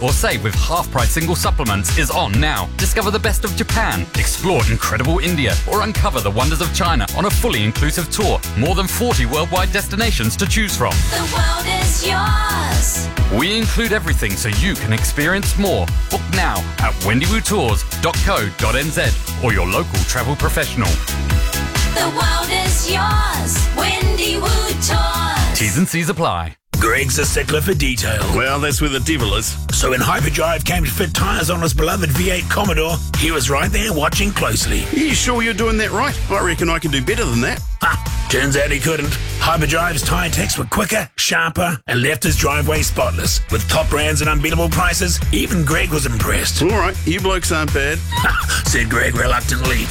or save with half-price single supplements is on now. Discover the best of Japan, explore incredible India, or uncover the wonders of China on a fully inclusive tour. More than 40 worldwide destinations to choose from. The world is yours. We include everything so you can experience more. Book now at wendywoodtours.co.nz or your local travel professional. The world is yours. Windy Woo Tours. T's and C's apply. Greg's a stickler for detail. Well, that's where the devil is. So when Hyperdrive came to fit tyres on his beloved V8 Commodore, he was right there watching closely. Are you sure you're doing that right? I reckon I can do better than that. Ha! Turns out he couldn't. Hyperdrive's tyre techs were quicker, sharper, and left his driveway spotless. With top brands and unbeatable prices, even Greg was impressed. All right, you blokes aren't bad. Ha! Said Greg reluctantly.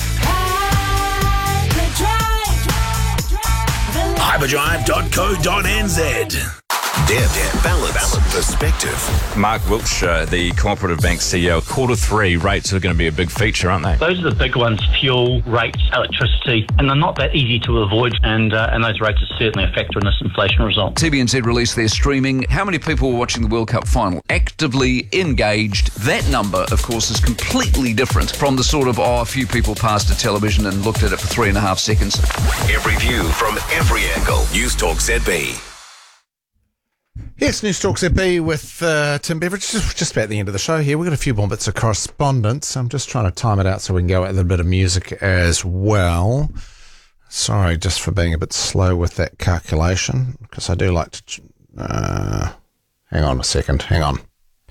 Hyperdrive.co.nz. Balance, perspective. Mark Wiltshire, the Cooperative Bank CEO, Q3 rates are going to be a big feature, aren't they? Those are the big ones: fuel, rates, electricity, and they're not that easy to avoid, and those rates are certainly a factor in this inflation result. TVNZ released their streaming. How many people were watching the World Cup final? Actively engaged. That number, of course, is completely different from the sort of, a few people passed a television and looked at it for 3.5 seconds. Every view from every angle. News Talk ZB. Yes, News Talk ZB with Tim Beveridge. Just about the end of the show here. We've got a few more bits of correspondence. I'm just trying to time it out so we can go with a bit of music as well. Sorry, just for being a bit slow with that calculation, because I do like to... hang on a second. Hang on.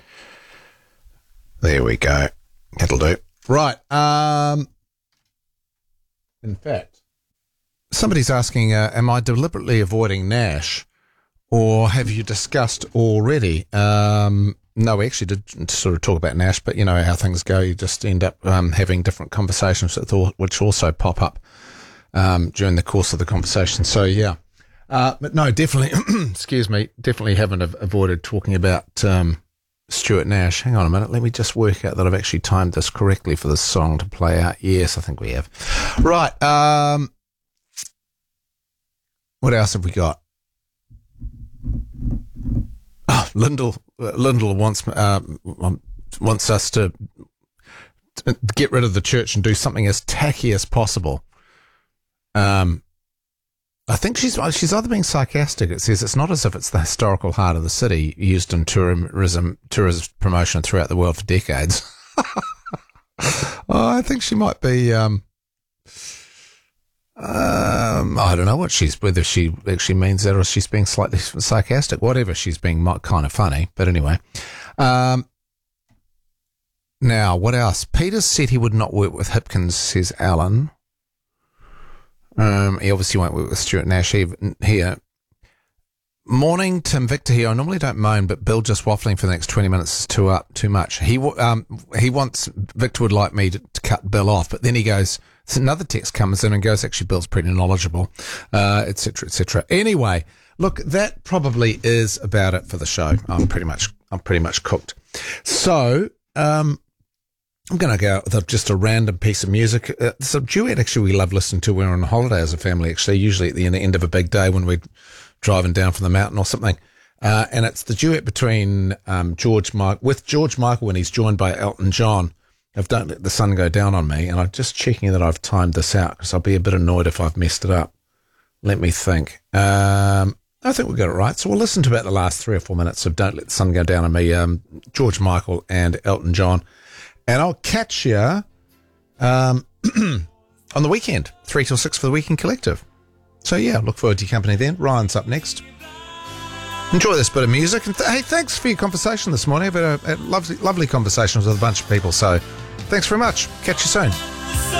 There we go. That'll do. Right. In fact, somebody's asking, am I deliberately avoiding Nash? Or have you discussed already? No, we actually did sort of talk about Nash, but you know how things go. You just end up having different conversations which also pop up during the course of the conversation. So, yeah. But no, definitely, excuse me, definitely haven't avoided talking about Stuart Nash. Hang on a minute. Let me just work out that I've actually timed this correctly for this song to play out. Yes, I think we have. Right. What else have we got? Oh, Lyndall wants us to get rid of the church and do something as tacky as possible. I think she's either being sarcastic. It says it's not as if it's the historical heart of the city used in tourism promotion throughout the world for decades. I think she might be. I don't know whether she actually means that or she's being slightly sarcastic. Whatever, she's being kind of funny. But anyway. Now, what else? Peters said he would not work with Hipkins, says Alan. He obviously won't work with Stuart Nash here. Morning, Tim Victor here. I normally don't moan, but Bill just waffling for the next 20 minutes is too much. He wants, Victor would like me to cut Bill off, but then he goes, another text comes in and goes, actually, Bill's pretty knowledgeable, et cetera, et cetera. Anyway, look, that probably is about it for the show. I'm pretty much cooked. So, I'm going to go with just a random piece of music. It's a duet, actually, we love listening to when we're on holiday as a family, actually, usually at the end of a big day when we're driving down from the mountain or something. And it's the duet between George Michael when he's joined by Elton John of Don't Let the Sun Go Down on Me. And I'm just checking that I've timed this out because I'll be a bit annoyed if I've messed it up. Let me think. I think we got it right. So we'll listen to about the last 3 or 4 minutes of Don't Let the Sun Go Down on Me, George Michael and Elton John. And I'll catch you on the weekend, 3 till 6 for the Weekend Collective. So, yeah, look forward to your company then. Ryan's up next. Enjoy this bit of music. And hey, thanks for your conversation this morning. I've had a lovely conversations with a bunch of people. So, thanks very much. Catch you soon.